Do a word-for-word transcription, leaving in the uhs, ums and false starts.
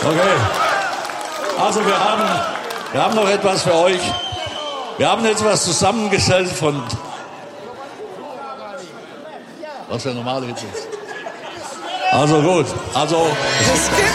Okay. Also wir haben, wir haben noch etwas für euch. Wir haben jetzt was zusammengestellt von... Was für normale Hits ist. Also gut. Also...